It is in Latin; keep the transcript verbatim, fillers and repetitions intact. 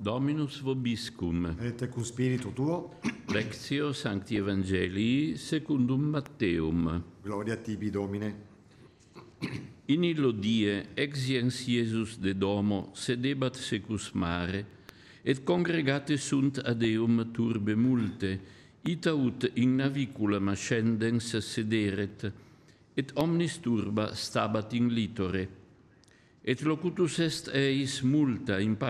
Dominus vobiscum. Et cum spiritu tuo. Lectio Sancti Evangelii secundum Matteum. Gloria tibi, Domine. In illo die exiens Iesus de domo sedebat secus mare, et congregate sunt ad eum turbe multe, ita ut in naviculum ascendens sederet, et omnis turba stabat in litore. Et locutus est eis multa in